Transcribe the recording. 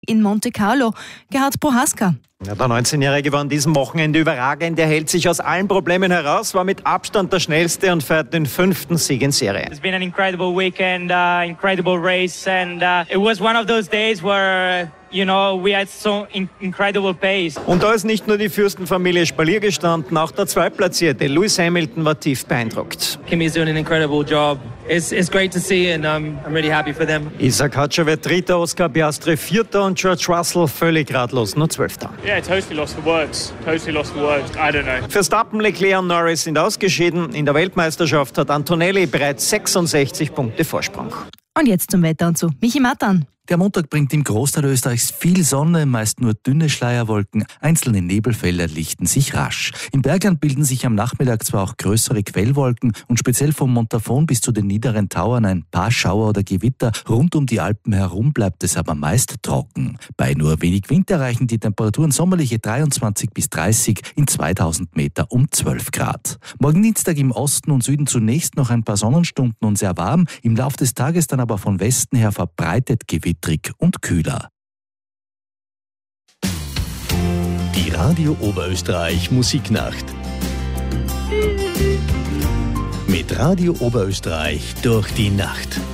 in Monte Carlo. Gerhard Prohaska. Ja, der 19-Jährige war an diesem Wochenende überragend. Er hält sich aus allen Problemen heraus, war mit Abstand der Schnellste und feiert den 5. Sieg in Serie. It's been an incredible weekend, incredible race, and it was one of those days where we had so incredible pace. Und da ist nicht nur die Fürstenfamilie Spalier gestanden, auch der Zweitplatzierte Lewis Hamilton war tief beeindruckt. Kimmy's doing an incredible job. It's great to see and I'm really happy for them. Isaac Hatscher wird Dritter, Oscar Piastri Vierter und George Russell völlig ratlos nur 12. Yeah, totally lost for words. I don't know. Verstappen, Leclerc und Norris sind ausgeschieden. In der Weltmeisterschaft hat Antonelli bereits 66 Punkte Vorsprung. Und jetzt zum Wetter und zu Michi Matan. Der Montag bringt im Großteil Österreichs viel Sonne, meist nur dünne Schleierwolken. Einzelne Nebelfelder lichten sich rasch. Im Bergland bilden sich am Nachmittag zwar auch größere Quellwolken und speziell vom Montafon bis zu den niederen Tauern ein paar Schauer oder Gewitter. Rund um die Alpen herum bleibt es aber meist trocken. Bei nur wenig Wind erreichen die Temperaturen sommerliche 23 bis 30, in 2000 Meter um 12 Grad. Morgen Dienstag im Osten und Süden zunächst noch ein paar Sonnenstunden und sehr warm, im Lauf des Tages dann aber von Westen her verbreitet gewittrig und kühler. Die Radio Oberösterreich Musiknacht. Mit Radio Oberösterreich durch die Nacht.